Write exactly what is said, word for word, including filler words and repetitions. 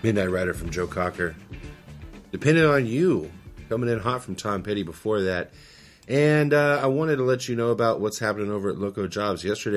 Midnight Rider from Joe Cocker. Depending on You, coming in hot from Tom Petty before that. And uh, I wanted to let you know about what's happening over at Loco Jobs. Yesterday,